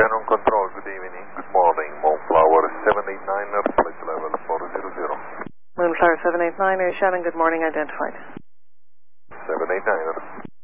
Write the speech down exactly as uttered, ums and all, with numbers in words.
Shannon Control, good evening, good morning. Moonflower seven eight niner, flight level four zero zero. Moonflower seven eight niner, Shannon, good morning, identified. seven eight niner.